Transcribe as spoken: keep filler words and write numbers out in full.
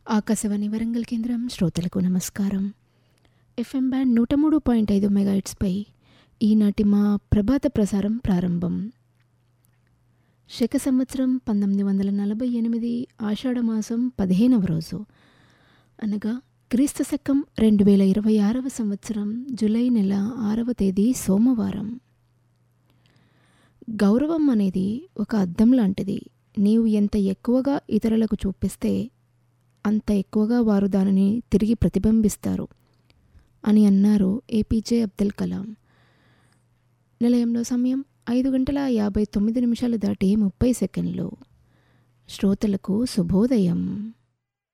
ఆకాశవాణి వరంగల్ కేంద్రం శ్రోతలకు నమస్కారం. ఎఫ్ఎం బ్యాండ్ నూట మూడు పాయింట్ ఐదు మెగాహెర్ట్జ్పై ఈనాటి మా ప్రభాత ప్రసారం ప్రారంభం. శక సంవత్సరం పంతొమ్మిది వందల నలభై ఎనిమిది ఆషాఢమాసం పదిహేనవ రోజు అనగా క్రీస్తు శకం రెండు వేల ఇరవై ఆరవ సంవత్సరం జూలై నెల ఆరవ తేదీ సోమవారం. గౌరవం అనేది ఒక అద్దం లాంటిది. నీవు ఎంత ఎక్కువగా ఇతరులకు చూపిస్తే అంత ఎక్కువగా వారు దానిని తిరిగి ప్రతిబింబిస్తారు అని అన్నారు ఏపీజే అబ్దుల్ కలాం. నిలయంలో సమయం ఐదు గంటల యాభై తొమ్మిది నిమిషాలు దాటి ముప్పై సెకండ్లు. శ్రోతలకు శుభోదయం.